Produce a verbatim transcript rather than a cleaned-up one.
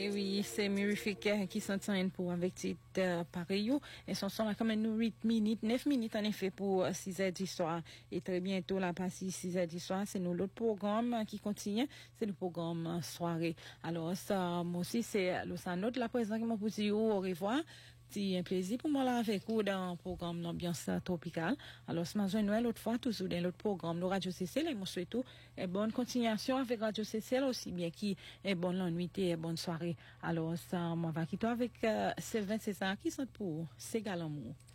Et oui, c'est Mirifique qui s'entend pour avec titre euh, pareil. Et son son là quand même nous huit minutes, neuf minutes en effet pour six heures du soir. Et très bientôt là, passé six heures du soir, c'est nous l'autre programme qui continue, c'est le programme soirée. Alors ça, moi aussi, c'est le sanot la présent qui m'a pour dire au revoir. C'est un plaisir pour moi là avec vous dans le programme d'ambiance tropicale. Alors, ce matin, nous, l'autre fois, toujours dans l'autre programme, nous, Radio C C L, et moi, souhaite une bonne continuation avec Radio C C L aussi, bien qui est bonne la nuit et bonne soirée. Alors, ça, moi, va quitter avec euh, Sylvain César qui sont pour C'est Galamour.